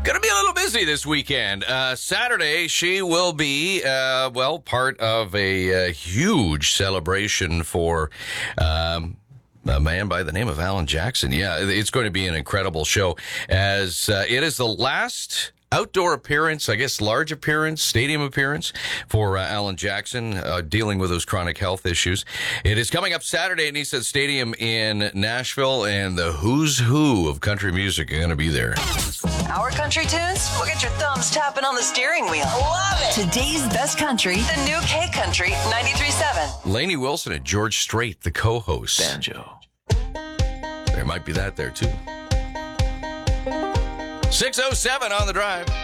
Going to be a little busy this weekend. Saturday, she will be, part of a huge celebration for a man by the name of Alan Jackson. Yeah, it's going to be an incredible show, as it is the last outdoor appearance, I guess large appearance, stadium appearance for Alan Jackson, dealing with those chronic health issues. It is coming up Saturday at Nissan Stadium in Nashville, and the who's who of country music are going to be there. Our country tunes will get your thumbs tapping on the steering wheel. Love it. Today's best country, the new K Country 93.7. Lainey Wilson and George Strait, the co-hosts. Banjo. There might be that there, too. 6:07 on the drive.